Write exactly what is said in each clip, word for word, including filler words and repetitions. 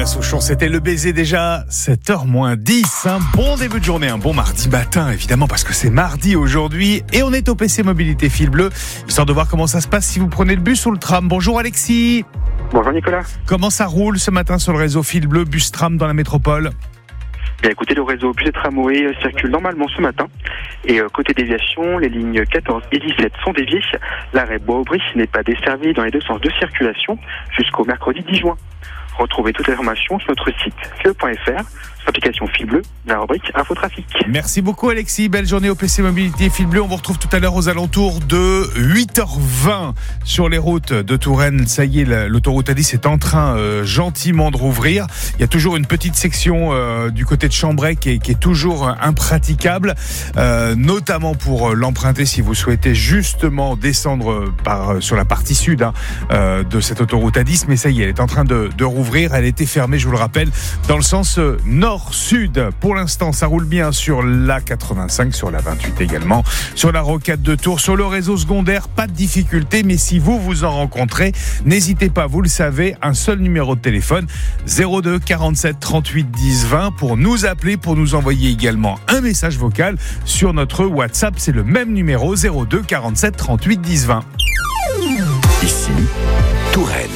Souchon, c'était le baiser déjà, sept heures moins dix. Un bon début de journée, un bon mardi matin, évidemment, parce que c'est mardi aujourd'hui. Et on est au P C Mobilité Fil Bleu, histoire de voir comment ça se passe si vous prenez le bus ou le tram. Bonjour Alexis. Bonjour Nicolas. Comment ça roule ce matin sur le réseau Fil Bleu, bus-tram dans la métropole ? Bien, écoutez, le réseau bus et tramway circule normalement ce matin. Et euh, côté déviation, les lignes quatorze et dix-sept sont déviées. L'arrêt Bois-Aubry n'est pas desservi dans les deux sens de circulation jusqu'au mercredi dix juin. Retrouvez toutes les informations sur notre site fil point f r, sur l'application Fil Bleu, la rubrique Infotrafic. Merci beaucoup Alexis, belle journée au P C Mobilité Fil Bleu. On vous retrouve tout à l'heure aux alentours de huit heures vingt sur les routes de Touraine. Ça y est, l'autoroute A dix est en train euh, gentiment de rouvrir. Il y a toujours une petite section euh, du côté de Chambray qui est, qui est toujours impraticable, euh, notamment pour l'emprunter si vous souhaitez justement descendre par, sur la partie sud hein, euh, de cette autoroute A dix. Mais ça y est, elle est en train de, de rouvrir. Elle était fermée, je vous le rappelle, dans le sens nord-sud. Pour l'instant, ça roule bien sur l'A quatre-vingt-cinq, sur la vingt-huit également, sur la rocade de Tours, sur le réseau secondaire, pas de difficulté. Mais si vous vous en rencontrez, n'hésitez pas, vous le savez, un seul numéro de téléphone, zéro deux quarante-sept trente-huit dix vingt, pour nous appeler, pour nous envoyer également un message vocal sur notre WhatsApp. C'est le même numéro, zéro deux quarante-sept trente-huit dix vingt. Ici, Touraine.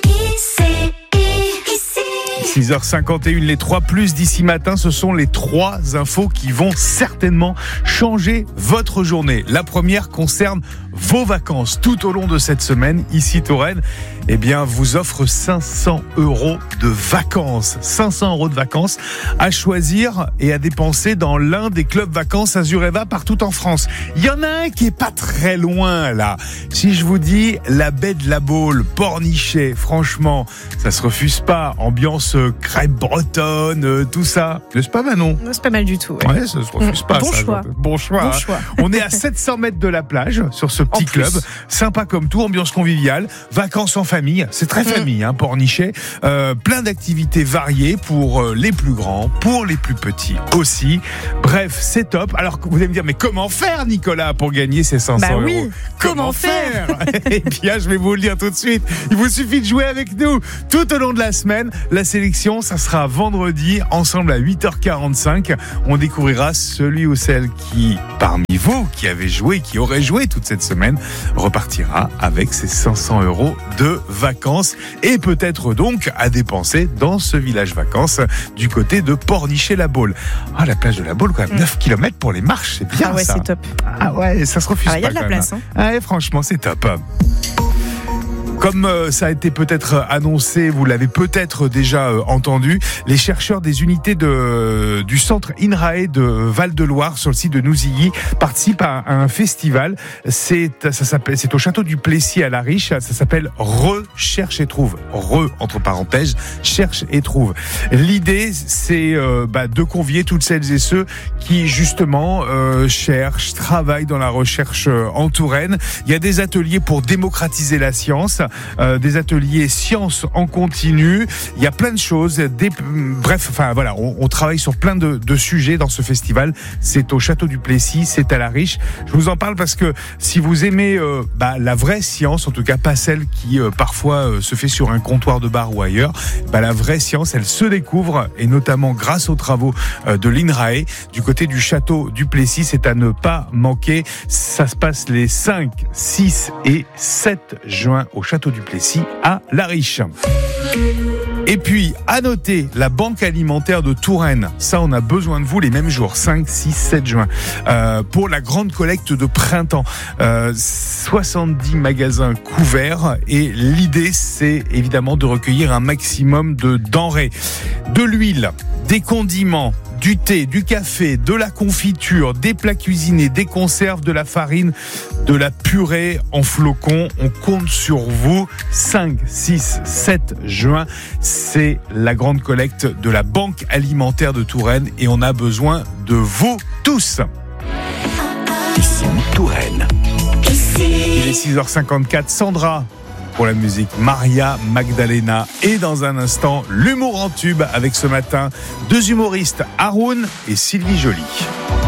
six heures cinquante et une, les trois plus d'ici matin, ce sont les trois infos qui vont certainement changer votre journée. La première concerne vos vacances. Tout au long de cette semaine, ici Touraine, eh bien, vous offre cinq cents euros de vacances. cinq cents euros de vacances à choisir et à dépenser dans l'un des clubs vacances Azureva partout en France. Il y en a un qui est pas très loin, là. Si je vous dis la baie de la Baule, Pornichet, franchement, ça se refuse pas. Ambiance crêpe bretonne, tout ça. N'est-ce pas, Manon ? C'est pas mal du tout. Ouais, ouais ça se refuse pas. Bon ça. choix. Bon choix. Bon hein. choix. On est à sept cents mètres de la plage, sur ce petit club. Sympa comme tout, ambiance conviviale, vacances en famille. C'est très famille, hein, Pornichet. Euh, plein d'activités variées pour les plus grands, pour les plus petits aussi. Bref, c'est top. Alors, vous allez me dire, mais comment faire, Nicolas, pour gagner ces cinq cents bah euros ? oui. Comment, comment faire, faire Eh bien, je vais vous le dire tout de suite. Il vous suffit de jouer avec nous tout au long de la semaine. La sélection, ça sera vendredi, ensemble à huit heures quarante-cinq. On découvrira celui ou celle qui, parmi vous, qui avez joué, qui aurait joué toute cette semaine, repartira avec ses cinq cents euros de vacances et peut-être donc à dépenser dans ce village vacances du côté de Pornichet-la-Baule. Ah, la plage de la Baule, quand même, mmh. neuf kilomètres pour les marches, c'est bien ah ouais, ça. C'est top. Ah ouais, ça se refuse ah, pas. Il y a de la place. Hein. Ah, ouais, franchement, c'est top. Comme euh, ça a été peut-être annoncé, vous l'avez peut-être déjà euh, entendu, les chercheurs des unités de, du centre INRAE de Val-de-Loire sur le site de Nouzilly participent à, à un festival. C'est, ça s'appelle, c'est au château du Plessis à La Riche. Ça s'appelle Recherche et Trouve. Re, entre parenthèses, cherche et trouve. L'idée, c'est euh, bah, de convier toutes celles et ceux qui justement euh, cherchent, travaillent dans la recherche euh, en Touraine. Il y a des ateliers pour démocratiser la science. Euh, des ateliers sciences en continu, il y a plein de choses, des, bref, enfin voilà, on, on travaille sur plein de, de sujets dans ce festival. C'est au château du Plessis, c'est à La Riche. Je vous en parle parce que si vous aimez euh, bah, la vraie science, en tout cas pas celle qui euh, parfois euh, se fait sur un comptoir de bar ou ailleurs, bah, la vraie science, elle se découvre et notamment grâce aux travaux euh, de l'INRAE du côté du château du Plessis. C'est à ne pas manquer. Ça se passe les cinq, six et sept juin au château du Plessis à La Riche. Et puis, à noter, la Banque alimentaire de Touraine, ça on a besoin de vous les mêmes jours, cinq, six, sept juin, euh, pour la grande collecte de printemps. Euh, soixante-dix magasins couverts et l'idée c'est évidemment de recueillir un maximum de denrées. De l'huile, des condiments, du thé, du café, de la confiture, des plats cuisinés, des conserves, de la farine, de la purée en flocons. On compte sur vous. cinq, six, sept juin, c'est la grande collecte de la Banque alimentaire de Touraine et on a besoin de vous tous. Ici, Touraine. Il est six heures cinquante-quatre. Sandra pour la musique, Maria Magdalena. Et dans un instant, l'humour en tube avec ce matin deux humoristes, Haroun et Sylvie Joly.